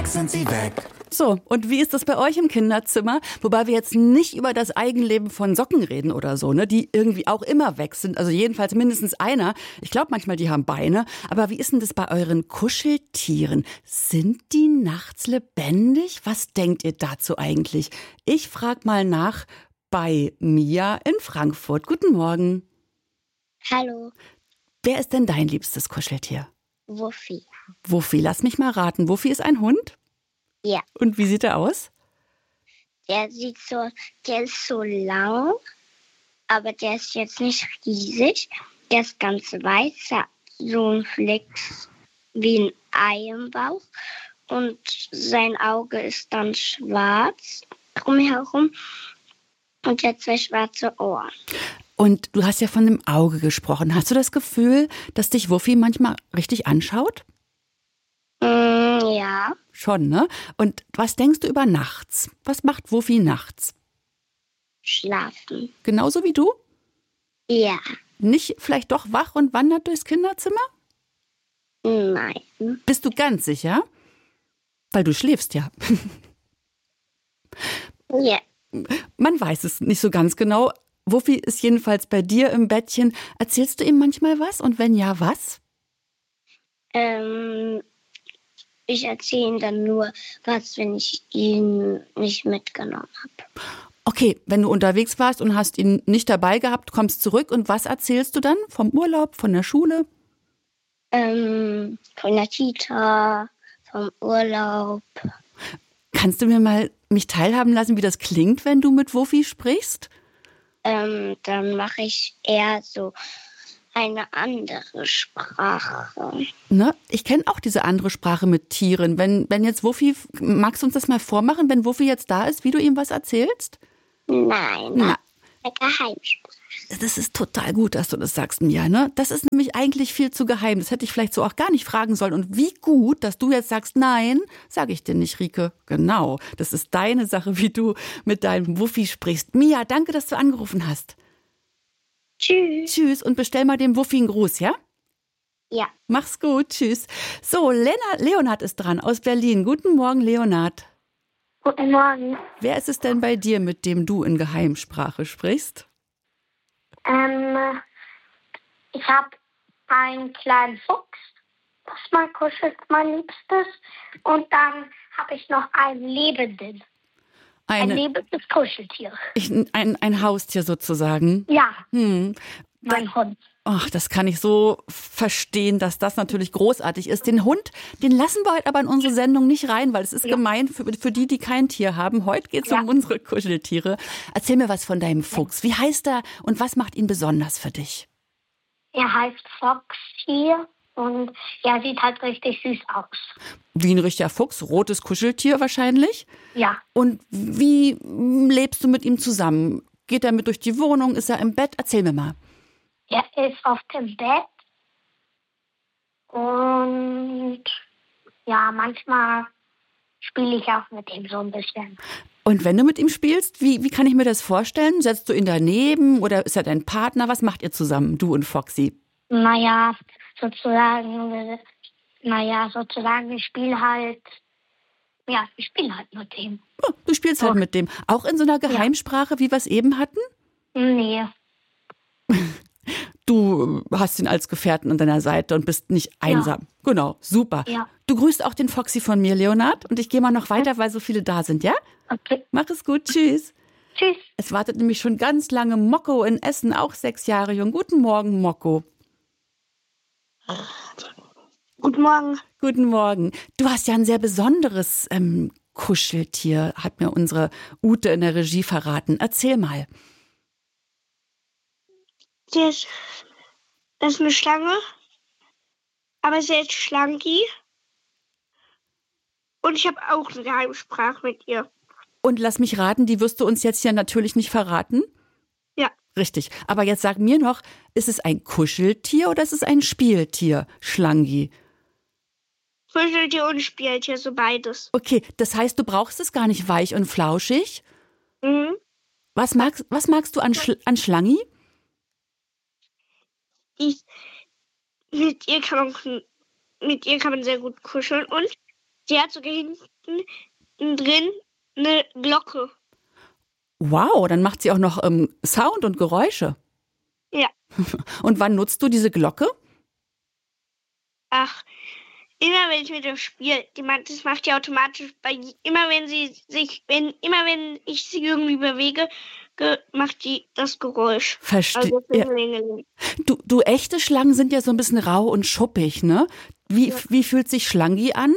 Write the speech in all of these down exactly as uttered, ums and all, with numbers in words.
sind sie weg. So, und wie ist das bei euch im Kinderzimmer? Wobei wir jetzt nicht über das Eigenleben von Socken reden oder so, ne? Die irgendwie auch immer weg sind. Also jedenfalls mindestens einer. Ich glaube manchmal, die haben Beine. Aber wie ist denn das bei euren Kuscheltieren? Sind die nachts lebendig? Was denkt ihr dazu eigentlich? Ich frage mal nach bei Mia in Frankfurt. Guten Morgen. Hallo, Wer ist denn dein liebstes Kuscheltier? Wuffi. Wuffi, lass mich mal raten. Wuffi ist ein Hund? Ja, Und wie sieht er aus? der sieht so, der ist so lang, aber der ist jetzt nicht riesig. Der ist ganz weiß, hat so ein Fleck wie ein Ei im Bauch. Und sein Auge ist dann schwarz drumherum. Und er hat zwei schwarze Ohren. Und du hast ja von dem Auge gesprochen. Hast du das Gefühl, dass dich Wuffi manchmal richtig anschaut? Mm, ja, Schon, ne? Und was denkst du über nachts? Was macht Wuffi nachts? schlafen. Genauso wie du? Ja, Nicht vielleicht doch wach und wandert durchs Kinderzimmer? nein. Bist du ganz sicher? Weil du schläfst ja. Ja, Man weiß es nicht so ganz genau. Wuffi ist jedenfalls bei dir im Bettchen. Erzählst du ihm manchmal was? Und wenn ja, was? ähm, ich erzähle ihm dann nur was, wenn ich ihn nicht mitgenommen habe. Okay, wenn du unterwegs warst und hast ihn nicht dabei gehabt, kommst zurück und was erzählst du dann? Vom Urlaub, von der Schule? Ähm, von der Kita, vom Urlaub. Kannst du mir mal mich teilhaben lassen, wie das klingt, wenn du mit Wuffi sprichst? Ähm, dann mache ich eher so eine andere Sprache. Ne? Ich kenne auch diese andere Sprache mit Tieren. Wenn, wenn jetzt Wuffi, magst du uns das mal vormachen, wenn Wuffi jetzt da ist, wie du ihm was erzählst? Nein, Na. eine Geheimsprache. Das ist total gut, dass du das sagst, Mia. Ne? Das ist nämlich eigentlich viel zu geheim. Das hätte ich vielleicht so auch gar nicht fragen sollen. Und wie gut, dass du jetzt sagst, nein, sage ich dir nicht, Rike. Genau, das ist deine Sache, wie du mit deinem Wuffi sprichst. Mia, danke, dass du angerufen hast. Tschüss. Tschüss und bestell mal dem Wuffi einen Gruß, ja? Ja, Mach's gut, tschüss. So, Lena, Leonhard ist dran aus Berlin. Guten Morgen, Leonhard. guten Morgen. Wer ist es denn bei dir, mit dem du in Geheimsprache sprichst? Ähm, ich habe einen kleinen Fuchs, das mein kuschelt, mein Liebstes. Und dann habe ich noch einen lebenden, ein Eine, lebendes Kuscheltier. ich, ein, ein Haustier sozusagen. Ja, Hm. mein Hund. Ach, das kann ich so verstehen, dass das natürlich großartig ist. Den Hund, den lassen wir heute aber in unsere Sendung nicht rein, weil es ist Ja. gemein für, für die, die kein Tier haben. Heute geht es Ja. um unsere Kuscheltiere. Erzähl mir was von deinem Fuchs. Wie heißt er und was macht ihn besonders für dich? Er heißt Foxy und er sieht halt richtig süß aus. Wie ein richtiger Fuchs, rotes Kuscheltier wahrscheinlich. Ja, Und wie mm, lebst du mit ihm zusammen? Geht er mit durch die Wohnung? Ist er im Bett? Erzähl mir mal. er ist auf dem Bett und ja, manchmal spiele ich auch mit ihm so ein bisschen. Und wenn du mit ihm spielst, wie, wie kann ich mir das vorstellen? Setzt du ihn daneben oder ist er dein Partner? Was macht ihr zusammen, du und Foxy? Naja, sozusagen, naja, sozusagen, ich spiele halt, ja, ich spiele halt mit ihm. Oh, du spielst halt Oh. mit dem. Auch in so einer Geheimsprache, wie wir es eben hatten? Nee, Du hast ihn als Gefährten an deiner Seite und bist nicht einsam. Genau, super. Ja. Du grüßt auch den Foxy von mir, Leonhard. Und ich gehe mal noch weiter, weil so viele da sind, ja? okay, Mach es gut, tschüss. tschüss. Es wartet nämlich schon ganz lange Mokko in Essen, auch sechs Jahre jung. Guten Morgen, Mokko. Guten Morgen. Guten Morgen. Du hast ja ein sehr besonderes ähm, Kuscheltier, hat mir unsere Ute in der Regie verraten. Erzähl mal. Das ist, das ist eine Schlange, aber sie ist Schlanki. Und ich habe auch eine Geheimsprache mit ihr. Und lass mich raten, die wirst du uns jetzt ja natürlich nicht verraten? Ja, Richtig. Aber jetzt sag mir noch, ist es ein Kuscheltier oder ist es ein Spieltier, Schlangi? Kuscheltier und Spieltier, so beides. Okay, das heißt, du brauchst es gar nicht weich und flauschig. Mhm. Was magst, was magst du an, Schl an Schlangi? Ich, mit, ihr kann man, mit ihr kann man sehr gut kuscheln und sie hat sogar hinten hinten drin eine Glocke. Wow, dann macht sie auch noch ähm, Sound und Geräusche. Ja. Und wann nutzt du diese Glocke? Ach, immer wenn ich mit ihr spiele, die macht, das macht die automatisch, bei, immer wenn sie sich, wenn, immer wenn ich sie irgendwie bewege, ge, macht die das Geräusch. Verstehe. Also Ja. Klingeling. Du, du, echte Schlangen sind ja so ein bisschen rau und schuppig, ne? Wie, Ja. wie fühlt sich Schlangi an?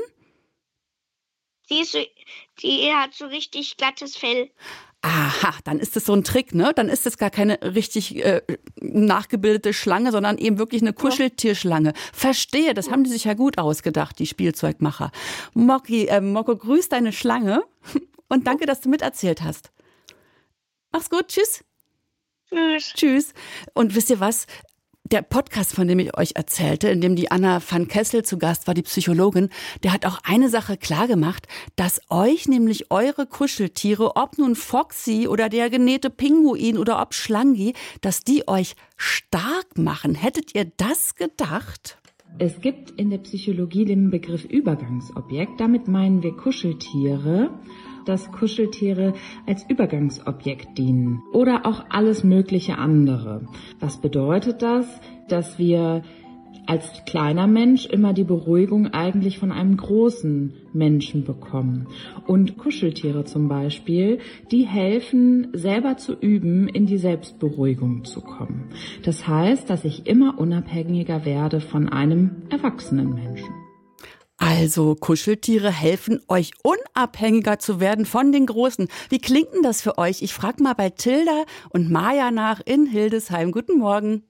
Die, ist so, die hat so richtig glattes Fell. Aha, dann ist das so ein Trick, ne? Dann ist das gar keine richtig äh, nachgebildete Schlange, sondern eben wirklich eine Kuscheltierschlange. Verstehe, das haben die sich ja gut ausgedacht, die Spielzeugmacher. Mokki, äh, Mokko, grüß deine Schlange und danke, dass du miterzählt hast. Mach's gut, tschüss. Tschüss. Tschüss. Und wisst ihr was? Der Podcast, von dem ich euch erzählte, in dem die Anna van Kessel zu Gast war, die Psychologin, der hat auch eine Sache klar gemacht, dass euch nämlich eure Kuscheltiere, ob nun Foxy oder der genähte Pinguin oder ob Schlangi, dass die euch stark machen. Hättet ihr das gedacht? Es gibt in der Psychologie den Begriff Übergangsobjekt. Damit meinen wir Kuscheltiere, dass Kuscheltiere als Übergangsobjekt dienen oder auch alles mögliche andere. Was bedeutet das? Dass wir als kleiner Mensch immer die Beruhigung eigentlich von einem großen Menschen bekommen. Und Kuscheltiere zum Beispiel, die helfen, selber zu üben, in die Selbstberuhigung zu kommen. Das heißt, dass ich immer unabhängiger werde von einem erwachsenen Menschen. Also Kuscheltiere helfen euch unabhängiger zu werden von den Großen. Wie klingt denn das für euch? Ich frage mal bei Tilda und Maja nach in Hildesheim. Guten Morgen.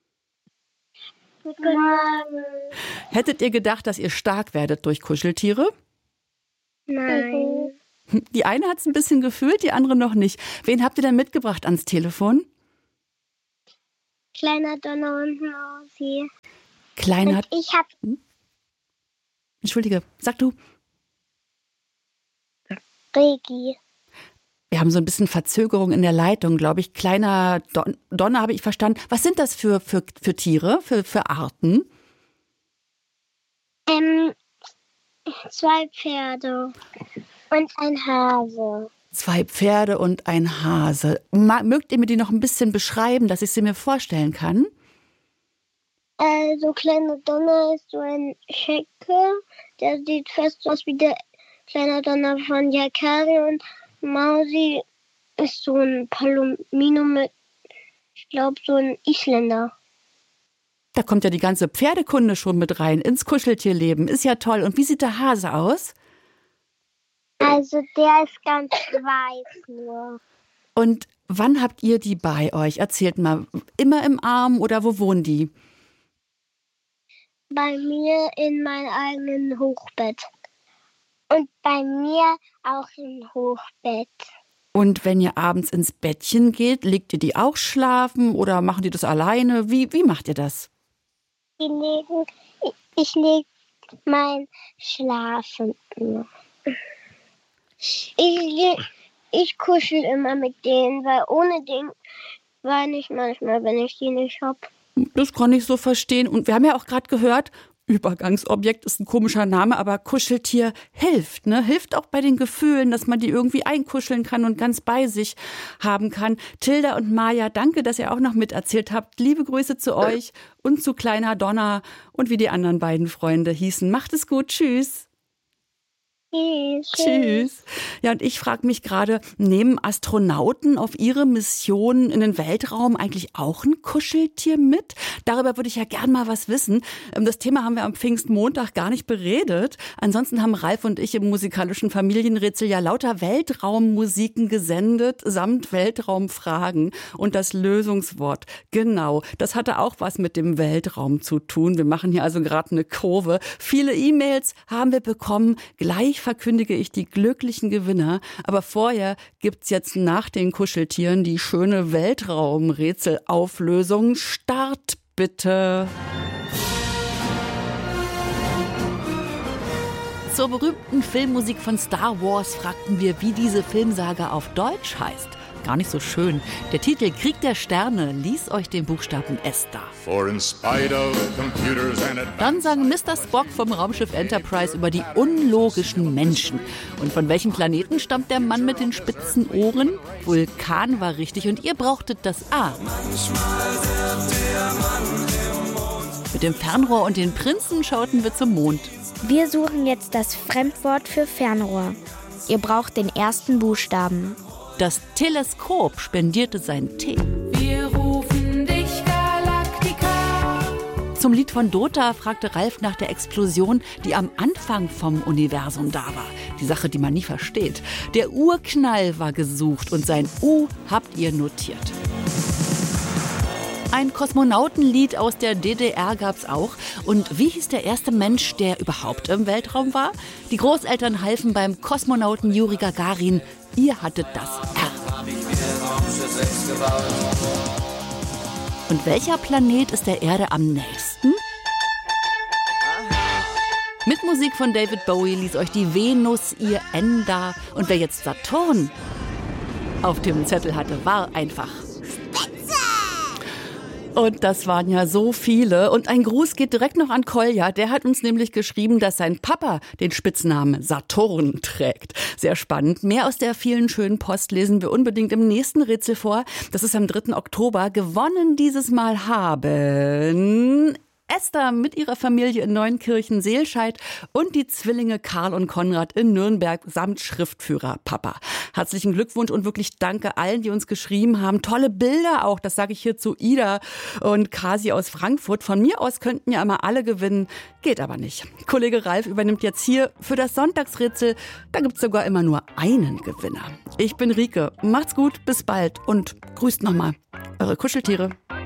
Guten Morgen. Hättet ihr gedacht, dass ihr stark werdet durch Kuscheltiere? Nein. Die eine hat es ein bisschen gefühlt, die andere noch nicht. Wen habt ihr denn mitgebracht ans Telefon? Kleiner Donner und Mausi. Kleiner. Und ich habe Entschuldige, sag du. Regi. Wir haben so ein bisschen Verzögerung in der Leitung, glaube ich. Kleiner Don- Donner habe ich verstanden. Was sind das für, für, für Tiere, für, für Arten? Ähm, zwei Pferde und ein Hase. Zwei Pferde und ein Hase. Ma- mögt ihr mir die noch ein bisschen beschreiben, dass ich sie mir vorstellen kann? Also kleiner Donner ist so ein Schecke, der sieht fast aus wie der kleine Donner von Yakari, und Mausi ist so ein Palomino mit, ich glaube, so ein Isländer. Da kommt ja die ganze Pferdekunde schon mit rein, ins Kuscheltierleben. Ist ja toll. Und wie sieht der Hase aus? Also der ist ganz weiß nur. Und wann habt ihr die bei euch? Erzählt mal. Immer im Arm oder wo wohnen die? Bei mir in meinem eigenen Hochbett. Und bei mir auch im Hochbett. Und wenn ihr abends ins Bettchen geht, legt ihr die auch schlafen oder machen die das alleine? Wie, wie macht ihr das? Die legen, ich, ich lege mein Schlafen. Ich, le- ich kuschel immer mit denen, weil ohne den weine ich manchmal, wenn ich die nicht hab. Das kann ich so verstehen. Und wir haben ja auch gerade gehört, Übergangsobjekt ist ein komischer Name, aber Kuscheltier hilft, ne? Hilft auch bei den Gefühlen, dass man die irgendwie einkuscheln kann und ganz bei sich haben kann. Tilda und Maja, danke, dass ihr auch noch miterzählt habt. Liebe Grüße zu euch und zu Kleiner Donner und wie die anderen beiden Freunde hießen. Macht es gut. Tschüss. Tschüss. Tschüss. Ja, und ich frage mich gerade, nehmen Astronauten auf ihre Mission in den Weltraum eigentlich auch ein Kuscheltier mit? Darüber würde ich ja gern mal was wissen. Das Thema haben wir am Pfingstmontag gar nicht beredet. Ansonsten haben Ralf und ich im musikalischen Familienrätsel ja lauter Weltraummusiken gesendet, samt Weltraumfragen. Und das Lösungswort, genau, das hatte auch was mit dem Weltraum zu tun. Wir machen hier also gerade eine Kurve. Viele E-Mails haben wir bekommen. Gleich verkündige ich die glücklichen Gewinner. Aber vorher gibt's jetzt nach den Kuscheltieren die schöne Weltraumrätselauflösung. Start bitte. Zur berühmten Filmmusik von Star Wars fragten wir, wie diese Filmsaga auf Deutsch heißt. gar nicht so schön. Der Titel Krieg der Sterne ließ euch den Buchstaben S da. Dann sang Mister Spock vom Raumschiff Enterprise über die unlogischen Menschen. Und von welchem Planeten stammt der Mann mit den spitzen Ohren? Vulkan war richtig und ihr brauchtet das A. Mit dem Fernrohr und den Prinzen schauten wir zum Mond. Wir suchen jetzt das Fremdwort für Fernrohr. Ihr braucht den ersten Buchstaben. Das Teleskop spendierte sein Tee. Wir rufen dich Galaktika. Zum Lied von Dota fragte Ralf nach der Explosion, die am Anfang vom Universum da war. Die Sache, die man nie versteht. Der Urknall war gesucht und sein U habt ihr notiert. Ein Kosmonautenlied aus der D D R gab's auch. Und wie hieß der erste Mensch, der überhaupt im Weltraum war? Die Großeltern halfen beim Kosmonauten Juri Gagarin. Ihr hattet das R. Und welcher Planet ist der Erde am nächsten? Mit Musik von David Bowie ließ euch die Venus ihr N da. Und wer jetzt Saturn auf dem Zettel hatte, war einfach Und das waren ja so viele. Und ein Gruß geht direkt noch an Kolja. Der hat uns nämlich geschrieben, dass sein Papa den Spitznamen Saturn trägt. Sehr spannend. Mehr aus der vielen schönen Post lesen wir unbedingt im nächsten Rätsel vor. Das ist am dritten Oktober. Gewonnen dieses Mal haben Esther mit ihrer Familie in Neunkirchen-Seelscheid und die Zwillinge Karl und Konrad in Nürnberg samt Schriftführer Papa. Herzlichen Glückwunsch und wirklich danke allen, die uns geschrieben haben. Tolle Bilder auch, das sage ich hier zu Ida und Kasi aus Frankfurt. Von mir aus könnten ja immer alle gewinnen, geht aber nicht. Kollege Ralf übernimmt jetzt hier für das Sonntagsrätsel. Da gibt's sogar immer nur einen Gewinner. Ich bin Rike, macht's gut, bis bald und grüßt nochmal eure Kuscheltiere.